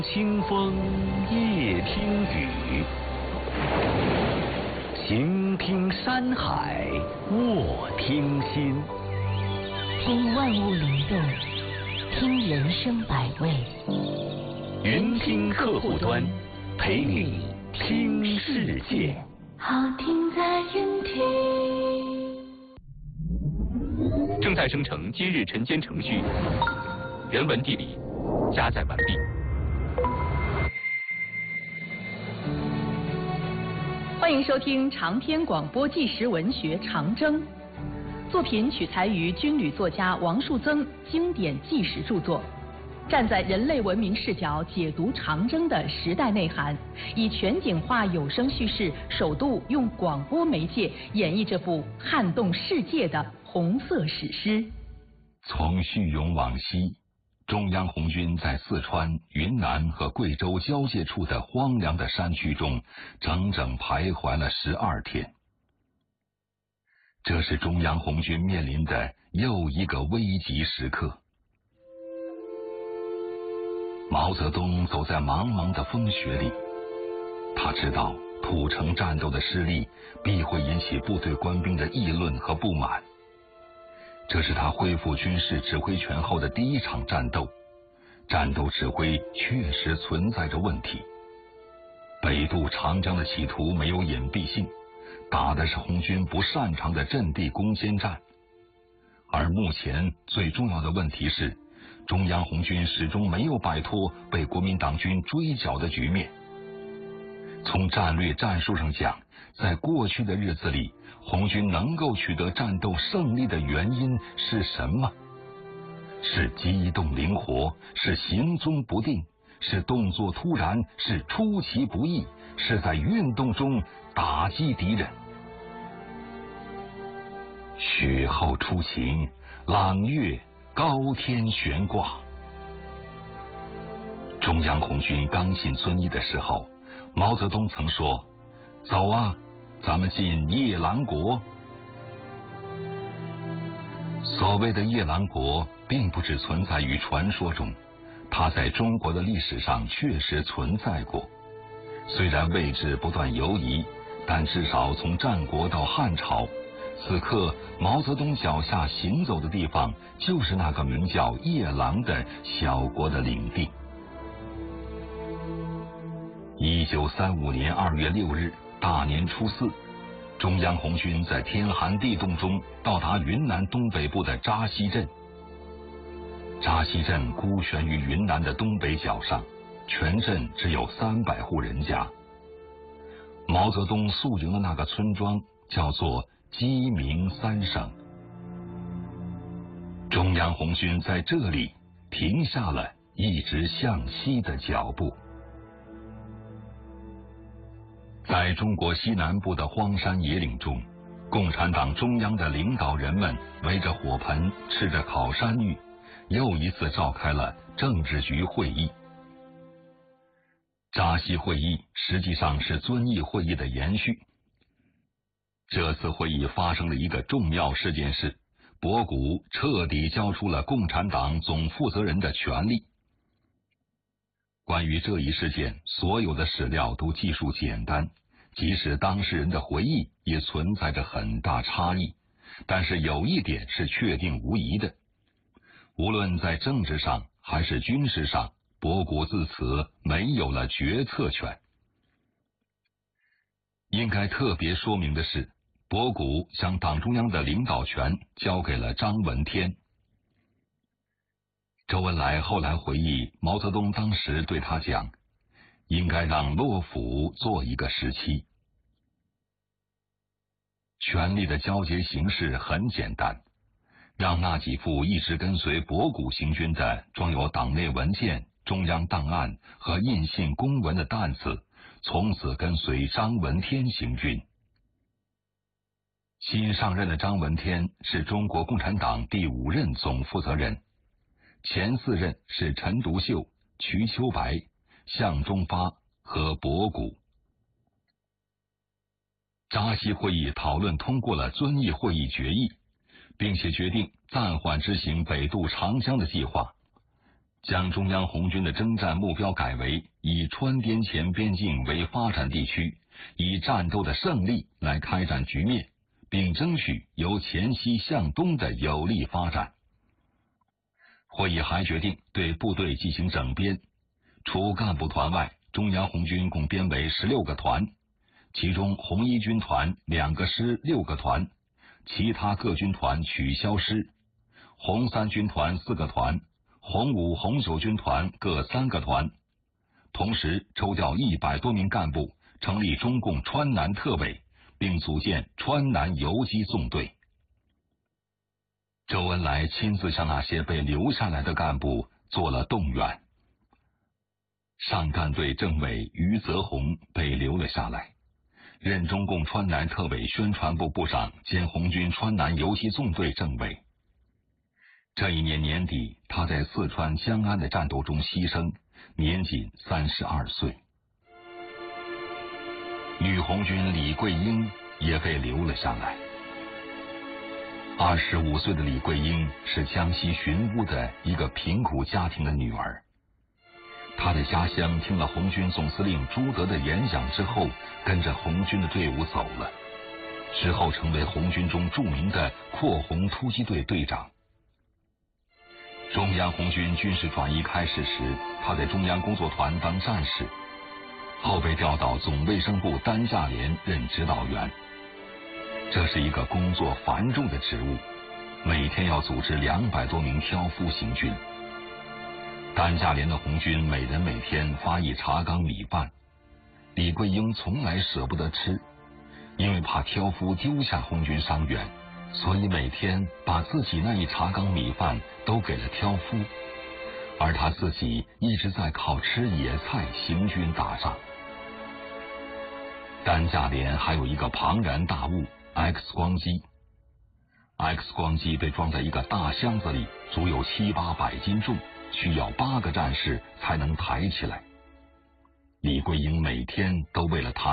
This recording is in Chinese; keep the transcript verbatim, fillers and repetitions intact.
清风夜听雨，行听山海卧听心。 听万物灵动，听人生百味。 云听客户端，陪你听世界。 好听在云听。 正在生成今日晨间程序，人文地理加载完毕。 欢迎收听长篇广播纪实文学《长征》，作品取材于军旅作家王树增经典纪实著作，站在人类文明视角解读长征的时代内涵，以全景化有声叙事，首度用广播媒介演绎这部撼动世界的红色史诗。 从叙永往西，中央红军在四川、云南和贵州交界处的荒凉的山区中整整徘徊了十二天。这是中央红军面临的又一个危急时刻。毛泽东走在茫茫的风雪里，他知道土城战斗的失利必会引起部队官兵的议论和不满。这是他恢复军事指挥权后的第一场战斗，战斗指挥确实存在着问题。北渡长江的企图没有隐蔽性，打的是红军不擅长的阵地攻坚战。而目前最重要的问题是，中央红军始终没有摆脱被国民党军追剿的局面。从战略战术上讲，在过去的日子里，红军能够取得战斗胜利的原因是什么？是机动灵活，是行踪不定，是动作突然，是出其不意，是在运动中打击敌人。雪后出行，朗月高天悬挂。中央红军刚进遵义的时候，毛泽东曾说：“走啊，咱们进夜郎国。”所谓的夜郎国并不只存在于传说中，它在中国的历史上确实存在过。虽然位置不断游移，但至少从战国到汉朝，此刻毛泽东脚下行走的地方就是那个名叫夜郎的小国的领地。一九三五年二月六日，大年初四，中央红军在天寒地冻中到达云南东北部的扎西镇。扎西镇孤悬于云南的东北角上，全镇只有三百户人家。毛泽东宿营的那个村庄叫做鸡鸣三省。中央红军在这里停下了一直向西的脚步。在中国西南部的荒山野岭中，共产党中央的领导人们围着火盆，吃着烤山芋，又一次召开了政治局会议。扎西会议实际上是遵义会议的延续。这次会议发生了一个重要事件是，博古彻底交出了共产党总负责人的权力。关于这一事件，所有的史料都记述简单，即使当事人的回忆也存在着很大差异，但是有一点是确定无疑的，无论在政治上还是军事上，博古自此没有了决策权。应该特别说明的是，博古将党中央的领导权交给了张闻天。周恩来后来回忆，毛泽东当时对他讲，应该让洛甫做一个时期。权力的交接形式很简单，让那几副一直跟随博古行军的装有党内文件、中央档案和印信公文的担子，从此跟随张闻天行军。新上任的张闻天是中国共产党第五任总负责人，前四任是陈独秀、瞿秋白、向忠发和博古。扎西会议讨论通过了遵义会议决议，并且决定暂缓执行北渡长江的计划。 将中央红军的征战目标改为以川滇黔边境为发展地区，以战斗的胜利来开展局面，并争取由黔西向东的有利发展。会议还决定对部队进行整编，除干部团外，中央红军共编为十六个团，其中红一军团两个师六个团，其他各军团取消师，红三军团四个团，红五、红九军团各三个团。同时抽调一百多名干部，成立中共川南特委，并组建川南游击纵队。周恩来亲自向那些被留下来的干部做了动员。上干队政委余则红被留了下来，任中共川南特委宣传部部长兼红军川南游击纵队政委。这一年年底，他在四川江安的战斗中牺牲，年仅三十二岁。女红军李桂英也被留了下来。二十五岁的李桂英是江西寻乌的一个贫苦家庭的女儿。她的家乡听了红军总司令朱德的演讲之后，跟着红军的队伍走了，之后成为红军中著名的扩红突击队队长。中央红军军事转移开始时，他在中央工作团当战士，后被调到总卫生部担架连任指导员。这是一个工作繁重的职务，每天要组织两百多名挑夫行军。担架连的红军每人每天发一茶缸米饭，李桂英从来舍不得吃，因为怕挑夫丢下红军伤员，所以每天把自己那一茶缸米饭都给了挑夫，而他自己一直在靠吃野菜行军打仗。担架连还有一个庞然大物 X 光机， X 光机被装在一个大箱子里，足有七八百斤重，需要八个战士才能抬起来。李桂英每天都为了他